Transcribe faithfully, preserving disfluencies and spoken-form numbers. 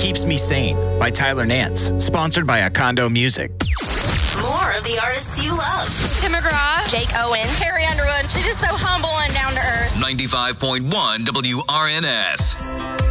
Keeps Me Sane by Tyler Nance. Sponsored by Acondo Music. More of the artists you love. Tim McGraw, Jake Owen, Carrie Underwood. She's just so humble and down to earth. ninety-five point one W R N S.